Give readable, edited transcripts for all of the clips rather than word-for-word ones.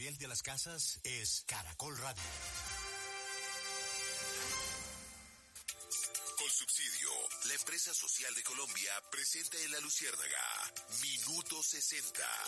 Gabriel de las Casas es Caracol Radio. Colsubsidio, la empresa social de Colombia, presenta en La Luciérnaga Minuto 60.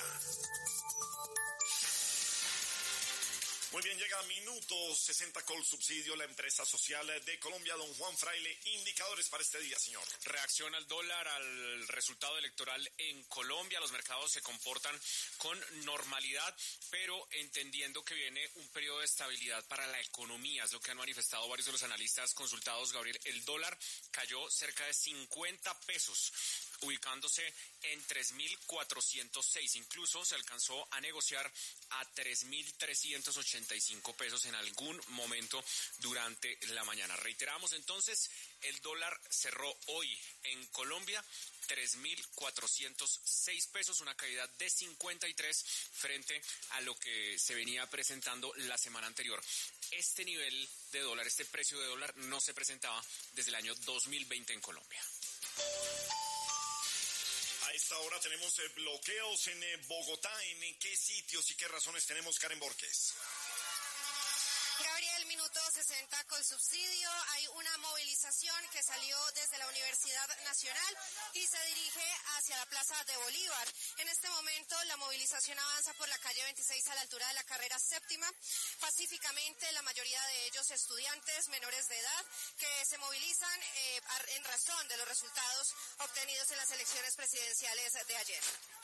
Muy bien, llega Minuto 60 Colsubsidio, la empresa social de Colombia. Don Juan Fraile, indicadores para este día, señor. Reacción al dólar, al resultado electoral en Colombia. Los mercados se comportan con normalidad, pero entendiendo que viene un periodo de estabilidad para la economía. Es lo que han manifestado varios de los analistas consultados, Gabriel. El dólar cayó cerca de 50 pesos, ubicándose en 3.406. Incluso se alcanzó a negociar a 3.385 pesos en algún momento durante la mañana. Reiteramos entonces, el dólar cerró hoy en Colombia 3.406 pesos, una caída de 53 frente a lo que se venía presentando la semana anterior. Este nivel de dólar, este precio de dólar no se presentaba desde el año 2020 en Colombia. A esta hora tenemos bloqueos en Bogotá. ¿En qué sitios y qué razones tenemos, Karen Borges? Gabriel, Minuto 60 Colsubsidio. Hay una movilización que salió desde la Universidad Nacional y se dirige hacia la Plaza de Bolívar. En este momento la movilización avanza por la calle 26 a la altura de la carrera séptima. Pacíficamente, la mayoría de ellos estudiantes menores de edad que se movilizan en razón de los resultados obtenidos en las elecciones presidenciales de ayer.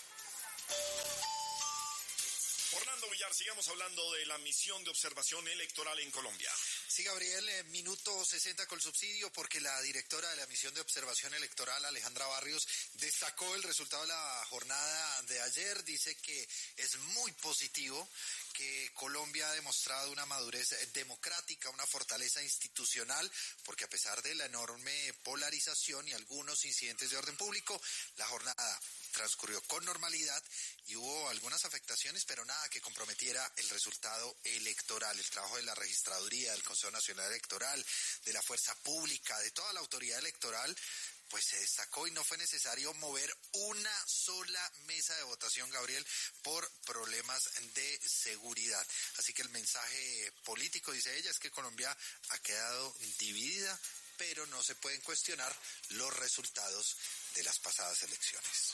Orlando Villar, sigamos hablando de la misión de observación electoral en Colombia. Sí, Gabriel, Minuto 60 Colsubsidio, porque la directora de la misión de observación electoral, Alejandra Barrios, destacó el resultado de la jornada de ayer. Dice que es muy positivo, que Colombia ha demostrado una madurez democrática, una fortaleza institucional, porque a pesar de la enorme polarización y algunos incidentes de orden público, la jornada transcurrió con normalidad y hubo algunas afectaciones, pero nada que comprometiera el resultado electoral. El trabajo de la Registraduría, del Consejo Nacional Electoral, de la Fuerza Pública, de toda la autoridad electoral, pues se destacó y no fue necesario mover una sola mesa de votación, Gabriel, por problemas de seguridad. Así que el mensaje político, dice ella, es que Colombia ha quedado dividida, pero no se pueden cuestionar los resultados de las pasadas elecciones.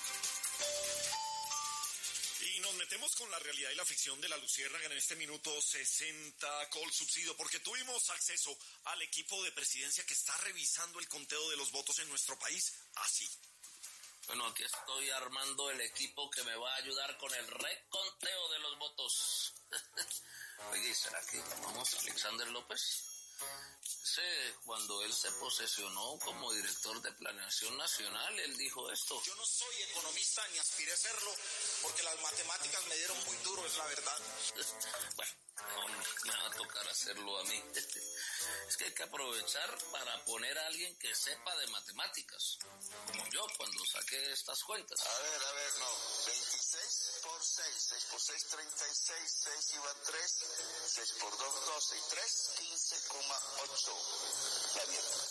Y nos metemos con la realidad y la ficción de La Luciérnaga en este Minuto 60 Colsubsidio, porque tuvimos acceso al equipo de presidencia que está revisando el conteo de los votos en nuestro país así. Bueno, aquí estoy armando el equipo que me va a ayudar con el reconteo de los votos. Oye, ¿será que vamos a Alexander López? Cuando él se posesionó como director de Planeación Nacional, él dijo esto. Yo no soy economista ni aspiré a serlo, porque las matemáticas me dieron muy duro, es la verdad. Bueno, no, me va a tocar hacerlo a mí. Es que hay que aprovechar para poner a alguien que sepa de matemáticas, como yo cuando saqué estas cuentas. A ver, no. 26 por 6, 6 por 6, 36, 6 iban 3, 6 por 2, 12 y 3, 15,8. La mierda.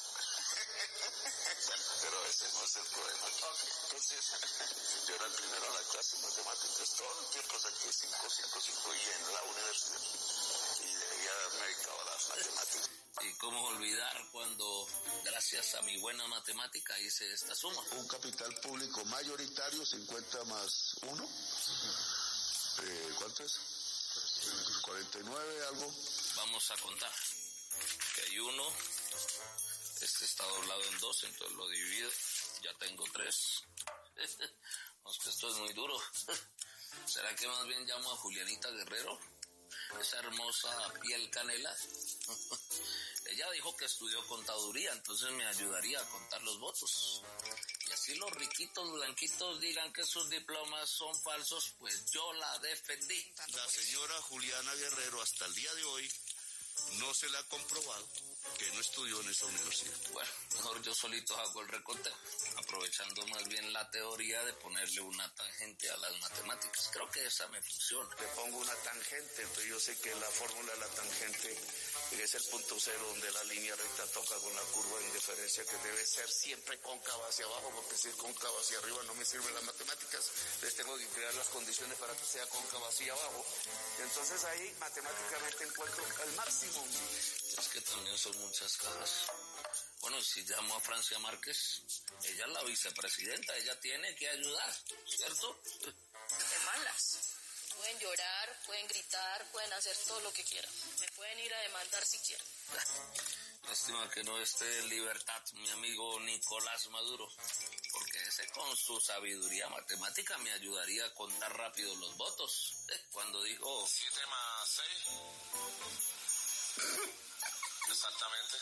Pero ese no es el problema. Entonces, yo era el primero en la clase de matemáticas. Todo el tiempo saqué 5 y en la universidad. Y debía haberme dedicado a las matemáticas. ¿Y cómo olvidar cuando, gracias a mi buena matemática, hice esta suma? Un capital público mayoritario, 50 más 1. ¿Cuánto es? 49, algo. Vamos a contar. Que hay 1, este está doblado en 2, entonces lo divido, ya tengo 3. Pues que esto es muy duro. ¿Será que más bien llamo a Julianita Guerrero? Esa hermosa piel canela. Ella dijo que estudió contaduría, entonces me ayudaría a contar los votos. Y así los riquitos blanquitos digan que sus diplomas son falsos, pues yo la defendí. La señora Juliana Guerrero hasta el día de hoy no se le ha comprobado que no estudió en esta universidad. Bueno, mejor yo solito hago el recorte, aprovechando más bien la teoría de ponerle una tangente a las matemáticas. Creo que esa me funciona. Le pongo una tangente, entonces yo sé que la fórmula de la tangente es el punto cero donde la línea recta toca con la curva de indiferencia, que debe ser siempre cóncava hacia abajo, porque si es cóncava hacia arriba no me sirven las matemáticas. Les tengo que crear las condiciones para que sea cóncava hacia abajo. Entonces ahí matemáticamente encuentro el máximo. Es que también son muchas cajas. Bueno, si llamo a Francia Márquez, ella es la vicepresidenta, ella tiene que ayudar, ¿cierto? De malas. Pueden llorar, pueden gritar, pueden hacer todo lo que quieran. Me pueden ir a demandar si quieren. Lástima que no esté en libertad mi amigo Nicolás Maduro, porque ese con su sabiduría matemática me ayudaría a contar rápido los votos. Cuando dijo 7 más 6. Exactamente.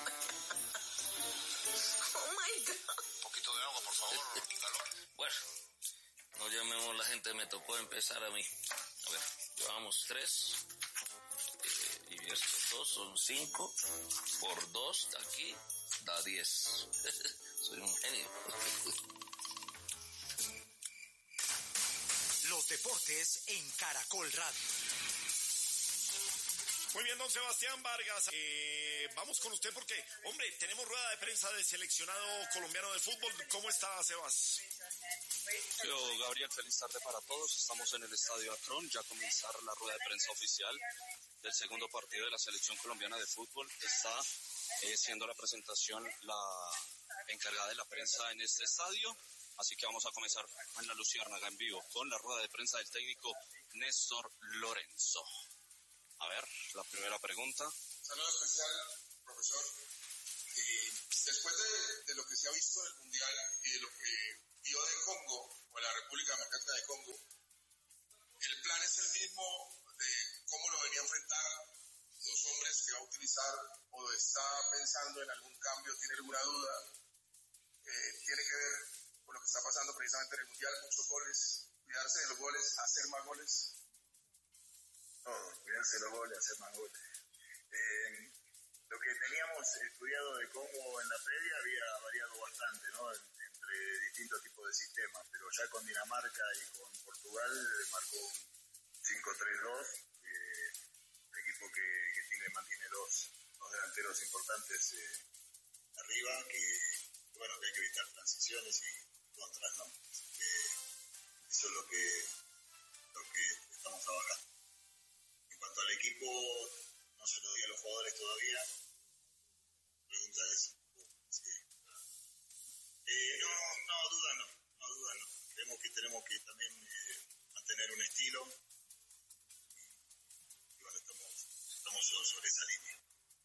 Oh my God. Un poquito de agua, por favor, calor. Bueno, no llamemos la gente, me tocó empezar a mí. A ver, llevamos 3. Y estos 2 son 5. Por 2 aquí da 10. Soy un genio. Los deportes en Caracol Radio. Muy bien, don Sebastián Vargas, vamos con usted porque, hombre, tenemos rueda de prensa del seleccionado colombiano de fútbol. ¿Cómo está, Sebas? Yo, Gabriel, feliz tarde para todos. Estamos en el Estadio Akron, ya a comenzar la rueda de prensa oficial del segundo partido de la selección colombiana de fútbol. Está siendo la presentación la encargada de la prensa en este estadio, así que vamos a comenzar en la Luciérnaga en vivo con la rueda de prensa del técnico Néstor Lorenzo. A ver, la primera pregunta. Saludo especial, profesor. Después de lo que se ha visto en el Mundial y de lo que vio de Congo, o la República Democrática de Congo, ¿el plan es el mismo de cómo lo venía a enfrentar, los hombres que va a utilizar, o está pensando en algún cambio, tiene alguna duda? Tiene que ver con lo que está pasando precisamente en el Mundial, muchos goles, cuidarse de los goles, hacer más goles. No, cuidarse los goles, hacer más goles. Lo que teníamos estudiado de Congo en la previa había variado bastante, ¿no? Entre distintos tipos de sistemas, pero ya con Dinamarca y con Portugal marcó un 5-3-2, el equipo que mantiene dos delanteros importantes arriba, que hay que evitar transiciones y contras, ¿no? Eso es lo que estamos trabajando. En cuanto al equipo, no se lo di a los jugadores todavía. Pregunta es, sí. No, duda no. Creemos que tenemos que también mantener un estilo. Y bueno, estamos sobre esa línea.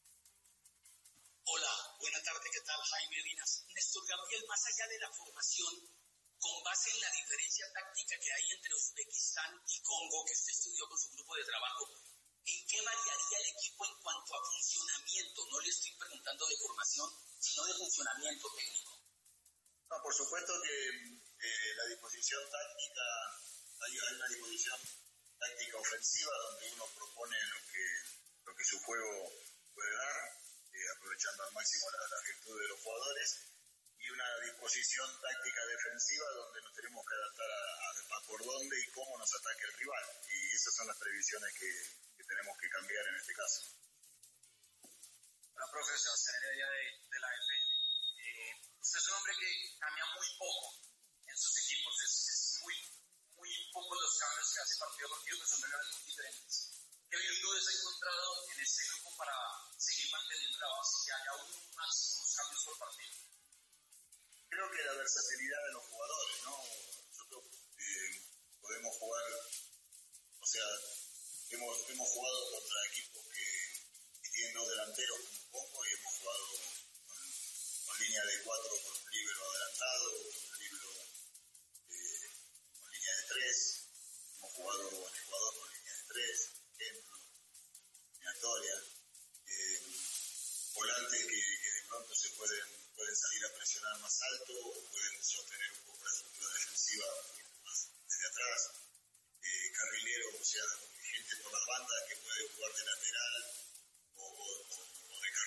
Hola, buena tarde, ¿qué tal? Jaime Dinas. Néstor Gabriel, más allá de la formación, con base en la diferencia táctica que hay entre Uzbekistán y Congo, que usted estudió con su grupo de trabajo, ¿en qué variaría el equipo en cuanto a funcionamiento? No le estoy preguntando de formación, sino de funcionamiento técnico. No, por supuesto que la disposición táctica, hay una disposición táctica ofensiva donde uno propone lo que su juego puede dar, aprovechando al máximo la virtud de los jugadores, y una disposición táctica defensiva donde nos tenemos que adaptar a por dónde y cómo nos ataque el rival, y esas son las previsiones que tenemos que cambiar en este caso. Hola, profesor, Sebastián de la FM. Usted es un hombre que cambia muy poco en sus equipos, es muy poco los cambios que hace partido por partido, que son realmente muy diferentes. ¿Qué virtudes ha encontrado en este grupo para seguir manteniendo la base y que haya aún máximos cambios por partido? Creo que la versatilidad de los jugadores, ¿no? Nosotros podemos jugar, o sea, hemos jugado contra equipos que tienen dos delanteros como Congo, y hemos jugado con línea de 4 con un líbero adelantado, con un líbero con línea de 3, hemos jugado en Ecuador con línea de 3, ejemplo, eliminatoria, volantes que de pronto se pueden salir a presionar más alto o pueden sostener un poco la estructura defensiva un poquito más hacia atrás, carrileros, o sea, gente por las bandas que puede jugar de lateral o de carrilero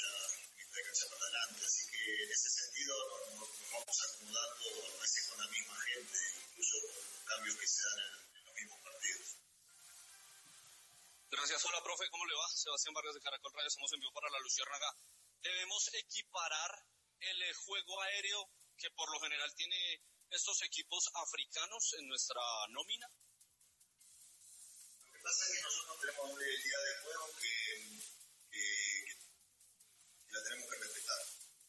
ya mitad de cancha para adelante, así que en ese sentido nos vamos acomodando a veces con la misma gente, incluso con cambios que se dan en los mismos partidos. Gracias. Hola, profe, ¿cómo le va? Sebastián Vargas de Caracol Radio, estamos en vivo para La Luciérnaga. ¿Debemos equiparar el juego aéreo que por lo general tiene estos equipos africanos en nuestra nómina? Lo que pasa es que nosotros tenemos una identidad de juego que la tenemos que respetar.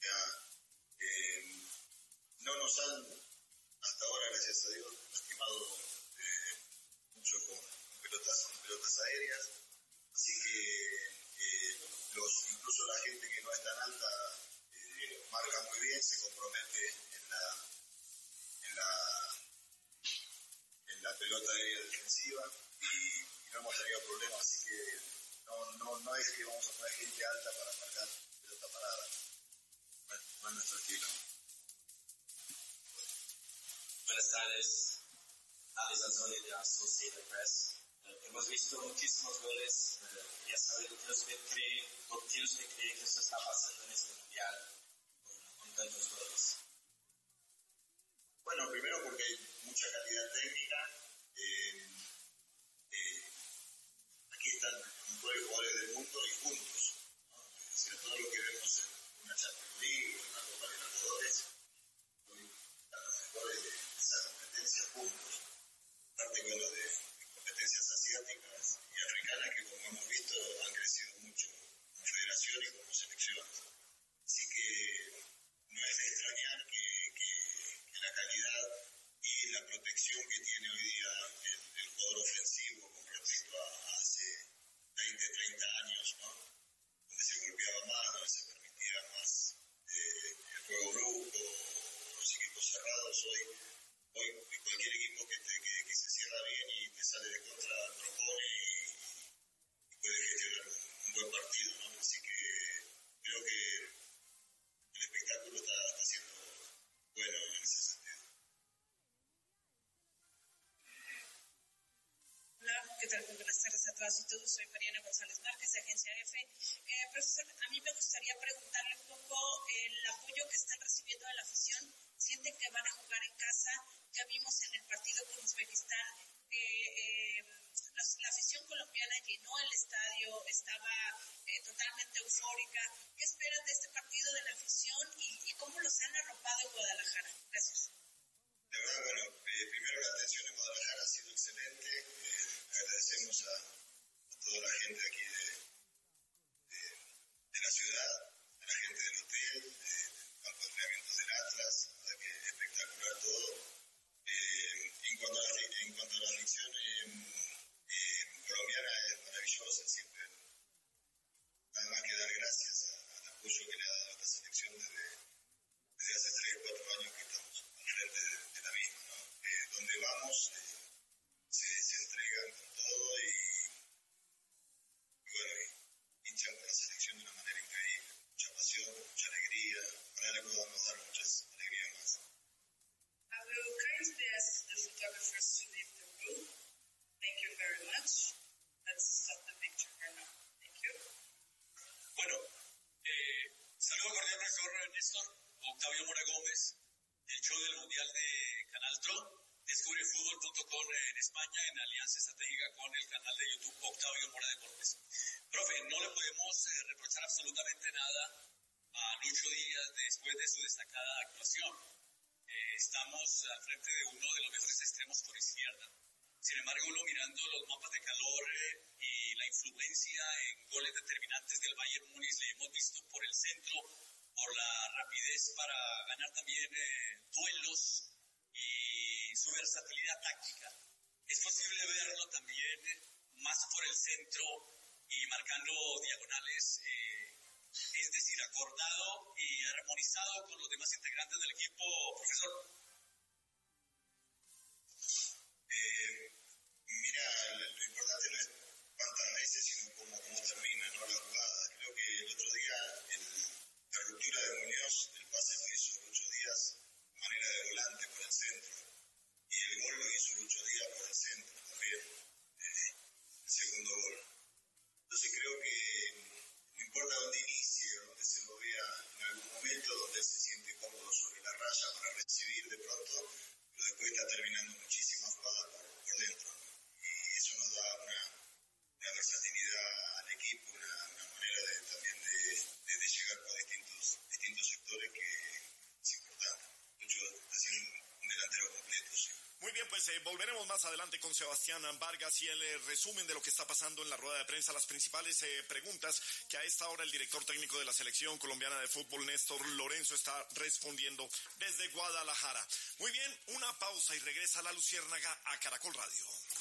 No nos han, hasta ahora, gracias a Dios, lastimado mucho con pelotas aéreas, así que incluso la gente que no es tan alta marca muy bien, se compromete en la pelota aérea defensiva y no hemos tenido problemas, así que no es que vamos a poner gente alta para marcar pelota parada, no es nuestro estilo. Buenas tardes, Alex Anzoni de Associated Press. Hemos visto muchísimos goles. Quería saber qué usted cree que esto está pasando en este mundial con tantos goles. Bueno, primero porque hay mucha calidad técnica. Aquí están los mejores jugadores del mundo y juntos, ¿no? Es decir, todo lo que vemos en una Champions League o en una Copa Libertadores, están los mejores de esa competencia juntos. Aparte, bueno, de competencias asiáticas y africanas que, como hemos visto, han crecido mucho como federación y como selecciones. Así que no es de extrañar que la calidad y la protección que tiene hoy día el jugador ofensivo con respecto a hace 20, 30 años, ¿no? Donde se golpeaba más, donde se permitía más el juego grupo, los equipos cerrados. Hoy cualquier equipo que se cierra bien y te sale de contra propone y puede gestionar un buen partido, ¿no? Así que creo que el espectáculo está siendo bueno en ese sentido. Hola, ¿qué tal? Muy buenas tardes a todas y todos. Soy Mariana González Márquez de Agencia EFE. Profesor, a mí me gustaría preguntarle un poco el apoyo que están recibiendo de la afición. ¿Sienten que van a jugar en casa? Ya vimos en el partido con Uzbekistán que la afición colombiana llenó el estadio, estaba totalmente eufórica. ¿Qué esperan de este partido de la afición y cómo los han arropado en Guadalajara? Gracias. De verdad, bueno, primero la atención en Guadalajara ha sido excelente. Agradecemos a toda la gente aquí de la ciudad, a la gente del hotel, del campo de entrenamientos del Atlas, la verdad que es espectacular todo. En cuanto a la afición colombiana, es maravillosa, siempre nada más que dar gracias al apoyo que le ha dado a esta selección desde hace 3 o 4 años que estamos al frente de la misma, ¿no? Donde vamos se entregan con todo y bueno, hinchan por la selección de una manera increíble, mucha pasión, mucha alegría. Ojalá le podamos dar muchas alegrías más. I will kindly ask the photographers to leave the room. Thank you very much. Let's stop the picture for now. Thank you. Bueno, saludo cordial, profesor Néstor. Octavio Mora Gómez, del show del Mundial de Canal Tro. Descubrefutbol.com en España en alianza estratégica con el canal de YouTube Octavio Mora de Gómez. Profe, no le podemos reprochar absolutamente nada a Lucho Díaz después de su destacada actuación. Estamos al frente de uno de los mejores extremos por izquierda. Sin embargo, uno mirando los mapas de calor y la influencia en goles determinantes del Bayern Múnich, le hemos visto por el centro, por la rapidez para ganar también duelos y su versatilidad táctica. Es posible verlo también más por el centro y marcando diagonales, es decir, acordado y armonizado con los demás integrantes del equipo, profesor. Mira, lo importante no es cuántas veces, sino cómo termina, ¿no? La jugada. Creo que el otro día la ruptura de Muñoz, el pase lo hizo Lucho Díaz de manera de volante por el centro, y el gol lo hizo Lucho Díaz por el centro también, el segundo gol. Entonces creo que no importa dónde inicie o dónde más adelante con Sebastián Vargas y el resumen de lo que está pasando en la rueda de prensa, las principales preguntas que a esta hora el director técnico de la selección colombiana de fútbol, Néstor Lorenzo, está respondiendo desde Guadalajara. Muy bien, una pausa y regresa La Luciérnaga a Caracol Radio.